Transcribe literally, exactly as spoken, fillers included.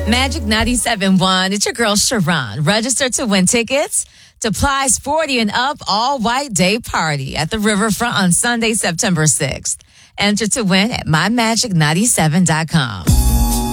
Magic ninety-seven point one. It's your girl, Sharon. Register to win tickets to Plies forty and Up All-White Day Party at the Riverfront on Sunday, September sixth. Enter to win at my magic ninety-seven dot com.